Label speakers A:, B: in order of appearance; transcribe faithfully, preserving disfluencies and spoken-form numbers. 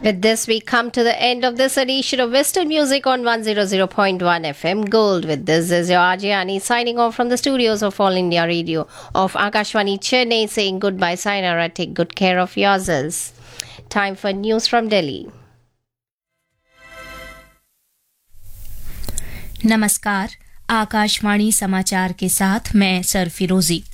A: With this, we come to the end of this edition of Western Music on one hundred point one F M Gold. With this is your R J Ani signing off from the studios of All India Radio of Akashwani Chennai, saying goodbye, sayonara, take good care of yourselves. Time for news from Delhi.
B: नमस्कार, आकाशवाणी समाचार के साथ मैं sir फिरोजी।